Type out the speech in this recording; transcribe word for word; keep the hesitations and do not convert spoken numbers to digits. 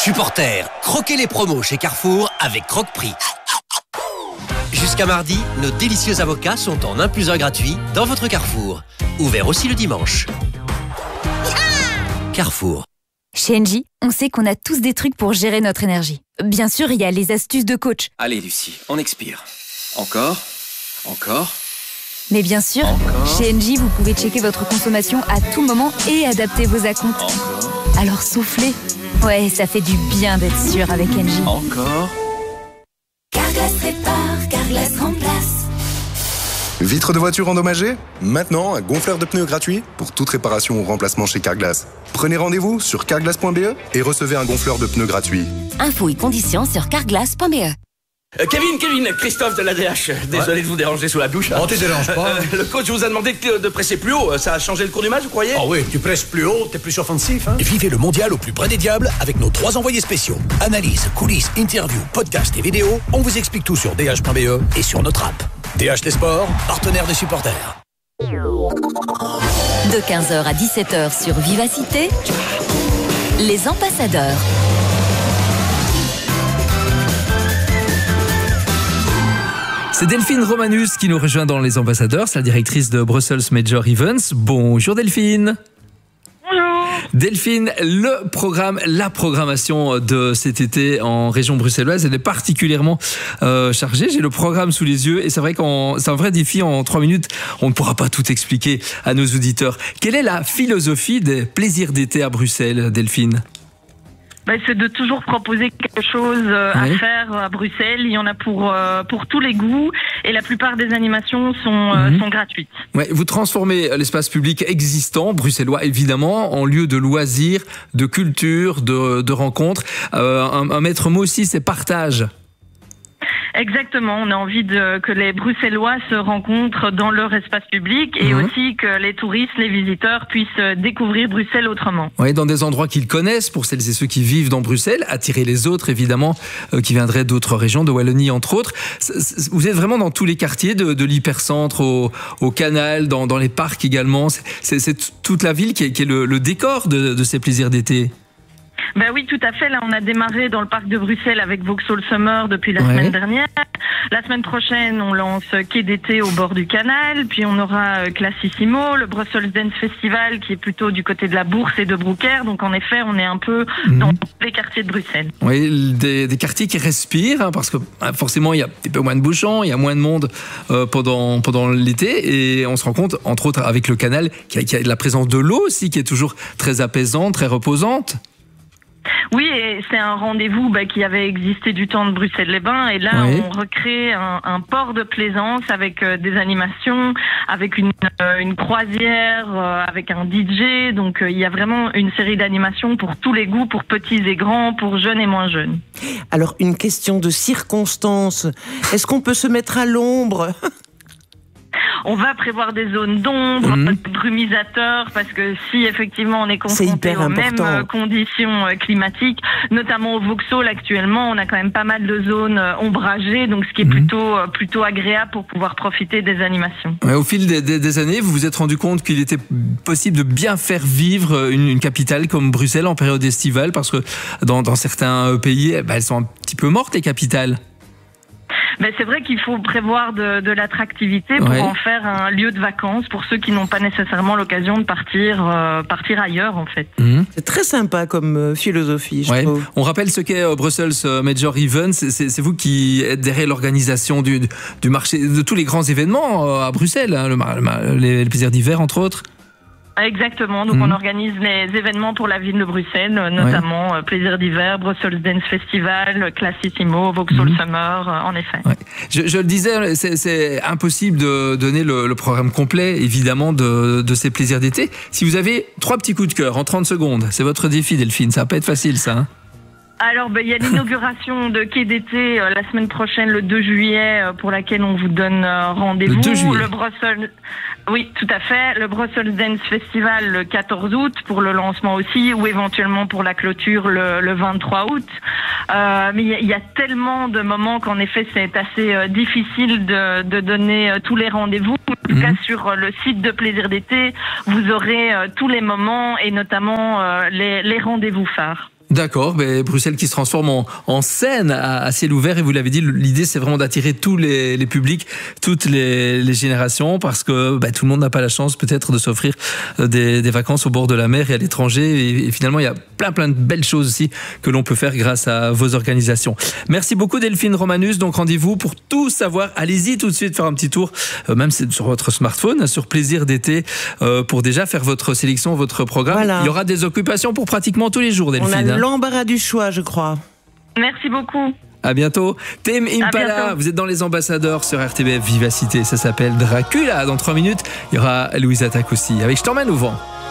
Supporters, croquez les promos chez Carrefour avec Croque-Prix. Jusqu'à mardi, nos délicieux avocats sont en un plus un gratuit dans votre Carrefour. Ouvert aussi le dimanche. Carrefour. Chez Engie, on sait qu'on a tous des trucs pour gérer notre énergie. Bien sûr, il y a les astuces de coach. Allez Lucie, on expire. Encore, encore. Mais bien sûr, Encore. Chez Engie, vous pouvez checker votre consommation à tout moment et adapter vos acomptes. Encore. Alors soufflez. Ouais, ça fait du bien d'être sûr avec Engie. Encore. Carglass répare, Carglass remplace. Vitre de voiture endommagée? Maintenant, un gonfleur de pneus gratuit pour toute réparation ou remplacement chez Carglass. Prenez rendez-vous sur carglass point b e et recevez un gonfleur de pneus gratuit. Infos et conditions sur carglass point b e. Euh, Kevin, Kevin, Christophe de l'A D H. Désolé ouais. de vous déranger sous la douche. Hein. On te dérange pas. Euh, le coach vous a demandé de, de presser plus haut. Ça a changé le cours du match, vous croyez? Ah oui, tu presses plus haut, t'es plus offensif. Hein. Vivez le mondial au plus près des diables avec nos trois envoyés spéciaux. Analyse, coulisses, interviews, podcasts et vidéos. On vous explique tout sur d h point b e et sur notre app. D H les sports, partenaire des supporters. De quinze heures à dix-sept heures sur Vivacité, les ambassadeurs. C'est Delphine Romanus qui nous rejoint dans Les Ambassadeurs, c'est la directrice de Brussels Major Events. Bonjour Delphine. Bonjour. Delphine, le programme, la programmation de cet été en région bruxelloise, elle est particulièrement euh, chargée. J'ai le programme sous les yeux et c'est vrai que c'est un vrai défi. En trois minutes, on ne pourra pas tout expliquer à nos auditeurs. Quelle est la philosophie des plaisirs d'été à Bruxelles, Delphine ? Ben, c'est de toujours proposer quelque chose euh, oui. à faire à Bruxelles. Il y en a pour euh, pour tous les goûts et la plupart des animations sont euh, mmh. sont gratuites. Ouais, vous transformez l'espace public existant, bruxellois évidemment, en lieu de loisirs, de culture, de, de rencontres. Euh, un, un maître mot aussi, c'est partage. Exactement, on a envie de, que les Bruxellois se rencontrent dans leur espace public et mmh. aussi que les touristes, les visiteurs puissent découvrir Bruxelles autrement. Oui, dans des endroits qu'ils connaissent, pour celles et ceux qui vivent dans Bruxelles, attirer les autres évidemment, euh, qui viendraient d'autres régions, de Wallonie entre autres. Vous êtes vraiment dans tous les quartiers, de, de l'hypercentre au, au canal, dans, dans les parcs également. C'est, c'est toute la ville qui est, qui est le, le décor de, de ces plaisirs d'été. Ben oui, tout à fait. Là, on a démarré dans le parc de Bruxelles avec Vauxhall Summer depuis la ouais. semaine dernière. La semaine prochaine, on lance Quai d'été au bord du canal. Puis on aura Classissimo, le Brussels Dance Festival qui est plutôt du côté de la Bourse et de Brouckère. Donc en effet, on est un peu mmh. dans tous les quartiers de Bruxelles. Oui, des, des quartiers qui respirent, hein, parce que forcément, il y a un petit peu moins de bouchons, il y a moins de monde euh, pendant, pendant l'été. Et on se rend compte, entre autres, avec le canal, qu'il y a, qu'il y a la présence de l'eau aussi qui est toujours très apaisante, très reposante. Oui, et c'est un rendez-vous bah, qui avait existé du temps de Bruxelles-les-Bains. Et là, oui. on recrée un, un port de plaisance avec euh, des animations, avec une, euh, une croisière, euh, avec un D J. Donc, euh, il y a vraiment une série d'animations pour tous les goûts, pour petits et grands, pour jeunes et moins jeunes. Alors, une question de circonstance. Est-ce qu'on peut se mettre à l'ombre ? On va prévoir des zones d'ombre, mmh. brumisateurs, parce que si effectivement on est confronté aux important. mêmes conditions climatiques, notamment au Vauxhall actuellement, on a quand même pas mal de zones ombragées, donc ce qui est mmh. plutôt plutôt agréable pour pouvoir profiter des animations. Ouais, au fil des, des, des années, vous vous êtes rendu compte qu'il était possible de bien faire vivre une, une capitale comme Bruxelles en période estivale, parce que dans, dans certains pays, eh ben, elles sont un petit peu mortes, les capitales. Ben, c'est vrai qu'il faut prévoir de, de l'attractivité pour ouais. en faire un lieu de vacances pour ceux qui n'ont pas nécessairement l'occasion de partir euh, partir ailleurs en fait. Mmh. C'est très sympa comme euh, philosophie, je ouais. trouve. On rappelle ce qu'est euh, Brussels Major Events. C'est, c'est, c'est vous qui êtes derrière l'organisation du, du marché, de tous les grands événements euh, à Bruxelles, hein, le, le, les, les plaisirs d'hiver entre autres. Exactement, donc mmh. on organise les événements pour la ville de Bruxelles, notamment ouais. euh, Plaisir d'hiver, Brussels Dance Festival, Classissimo, Vauxhall mmh. Summer, euh, en effet. Ouais. Je, je le disais, c'est, c'est impossible de donner le, le programme complet, évidemment, de, de ces plaisirs d'été. Si vous avez trois petits coups de cœur en trente secondes, c'est votre défi Delphine, ça va pas être facile ça, hein. Alors, ben, il y a l'inauguration de Quai d'été euh, la semaine prochaine, le deux juillet, euh, pour laquelle on vous donne euh, rendez-vous. Le deux juillet. Le Brussels, oui, tout à fait. Le Brussels Dance Festival le quatorze août pour le lancement aussi, ou éventuellement pour la clôture le, le vingt-trois août. Euh, mais il y, y a tellement de moments qu'en effet, c'est assez euh, difficile de, de donner euh, tous les rendez-vous. En tout cas, sur euh, le site de Plaisir d'été, vous aurez euh, tous les moments et notamment euh, les, les rendez-vous phares. D'accord, mais Bruxelles qui se transforme en, en scène à, à ciel ouvert, et vous l'avez dit, l'idée c'est vraiment d'attirer tous les, les publics, toutes les, les générations, parce que bah, tout le monde n'a pas la chance peut-être de s'offrir des, des vacances au bord de la mer et à l'étranger, et, et finalement il y a plein plein de belles choses aussi que l'on peut faire grâce à vos organisations. Merci beaucoup Delphine Romanus, donc rendez-vous pour tout savoir, allez-y tout de suite faire un petit tour, euh, même sur votre smartphone, sur Plaisir d'été, euh, pour déjà faire votre sélection, votre programme. Voilà. Il y aura des occupations pour pratiquement tous les jours Delphine. On a l'embarras du choix, je crois. Merci beaucoup. À bientôt. Tame Impala, vous êtes dans les ambassadeurs sur R T B F Vivacité. Ça s'appelle Dracula. Dans trois minutes, il y aura Louise Attaque aussi avec Je t'emmène au vent.